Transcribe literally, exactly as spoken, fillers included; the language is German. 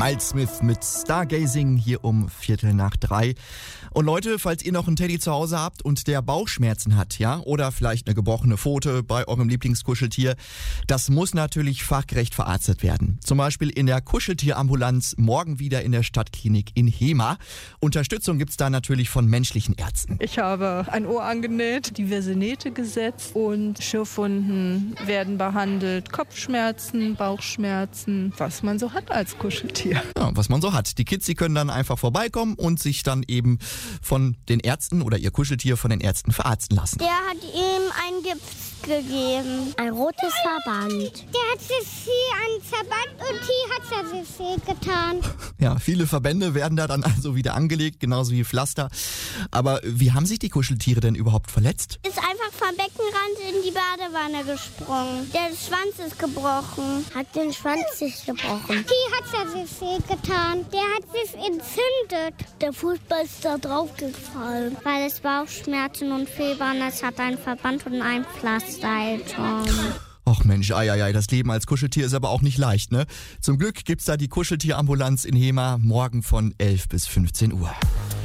Miles Smith mit Stargazing hier um Viertel nach drei. Und Leute, falls ihr noch einen Teddy zu Hause habt und der Bauchschmerzen hat, ja, oder vielleicht eine gebrochene Pfote bei eurem Lieblingskuscheltier, das muss natürlich fachgerecht verarztet werden. Zum Beispiel in der Kuscheltierambulanz, morgen wieder in der Stadtklinik in Hemer. Unterstützung gibt's da natürlich von menschlichen Ärzten. Ich habe ein Ohr angenäht, diverse Nähte gesetzt und Schürfwunden werden behandelt, Kopfschmerzen, Bauchschmerzen, was man so hat als Kuscheltier. Ja, was man so hat. Die Kids, die können dann einfach vorbeikommen und sich dann eben von den Ärzten oder ihr Kuscheltier von den Ärzten verarzten lassen. Der hat ihm einen Gips gegeben. Ein rotes Verband. Der hat sich hier einen Verband und hier hat er sich weh getan. Ja, viele Verbände werden da dann also wieder angelegt, genauso wie Pflaster. Aber wie haben sich die Kuscheltiere denn überhaupt verletzt? Ist einfach vom Beckenrand in die Badewanne gesprungen. Der Schwanz ist gebrochen. Hat den Schwanz sich gebrochen. Hier hat er sich weh getan. Der hat sich entzündet. Der Fußball ist da drauf gefallen. Weil es Bauchschmerzen und Fieber und es hat einen Verband und ein Pflaster. Och Mensch, ei, ei, ei, das Leben als Kuscheltier ist aber auch nicht leicht, ne? Zum Glück gibt's da die Kuscheltierambulanz in Hemer morgen von elf bis fünfzehn Uhr.